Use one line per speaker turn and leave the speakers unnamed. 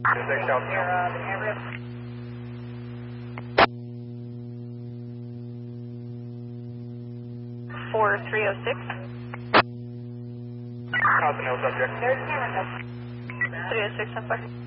4306.
How's the no subject?
306 on fire.